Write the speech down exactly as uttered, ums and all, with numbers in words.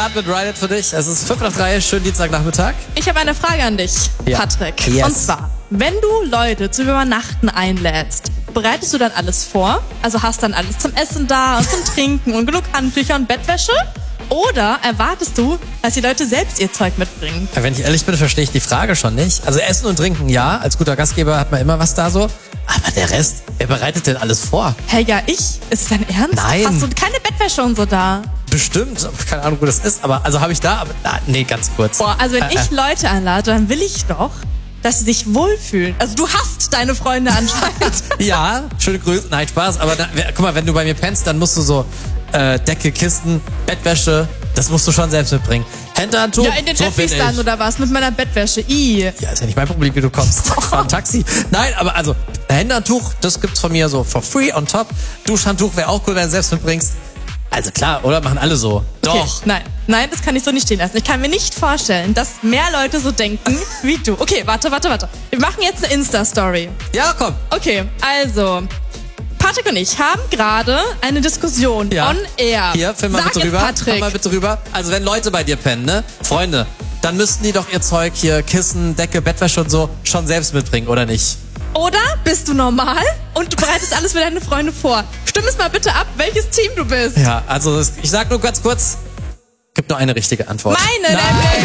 Start mit Ride It für dich. Es ist fünf nach drei, schönen Dienstagnachmittag. Ich habe eine Frage an dich, Ja. Patrick. Yes. Und zwar, wenn du Leute zu Übernachten einlädst, bereitest du dann alles vor? Also hast dann alles zum Essen da und zum Trinken und genug Handtücher und Bettwäsche? Oder erwartest du, dass die Leute selbst ihr Zeug mitbringen? Ja, wenn ich ehrlich bin, verstehe ich die Frage schon nicht. Also Essen und Trinken, ja. Als guter Gastgeber hat man immer was da so. Aber der Rest, wer bereitet denn alles vor? Hey, ja, ich? Ist es dein Ernst? Nein. Hast du keine Bettwäsche und so da? Bestimmt. Keine Ahnung, wo das ist. Aber also habe ich da. Aber na, nee, ganz kurz. Boah, also wenn Äh, ich Leute einlade, dann will ich doch, dass sie sich wohlfühlen. Also du hast deine Freunde anscheinend. Ja, schöne Grüße. Nein, Spaß. Aber da, wer- guck mal, wenn du bei mir pennst, dann musst du so äh, Decke, Kisten, Bettwäsche, das musst du schon selbst mitbringen. Händehandtuch, Ja, in den so Öffis bin dann ich. oder was? Mit meiner Bettwäsche. I. Ja, ist ja nicht mein Problem, wie du kommst. Ich fahr ein Taxi. Nein, aber also, Händehandtuch, das gibt's von mir so for free on top. Duschhandtuch wäre auch cool, wenn du selbst mitbringst. Also klar, oder? Machen alle so. Okay, Doch. nein, nein, das kann ich so nicht stehen lassen. Ich kann mir nicht vorstellen, dass mehr Leute so denken wie du. Okay, warte, warte, warte. Wir machen jetzt eine Insta-Story. Ja, komm. Okay, also, Patrick und ich haben gerade eine Diskussion Ja. on air. Hier, film mal Sag bitte jetzt, rüber. Patrick. Komm mal bitte rüber. Also wenn Leute bei dir pennen, ne? Freunde, dann müssten die doch ihr Zeug hier, Kissen, Decke, Bettwäsche und so, schon selbst mitbringen, oder nicht? Oder bist du normal und du bereitest alles für deine Freunde vor? Stimm es mal bitte ab, welches Team du bist. Ja, also ich sag nur ganz kurz, gibt nur eine richtige Antwort. Meine, Nein. nämlich.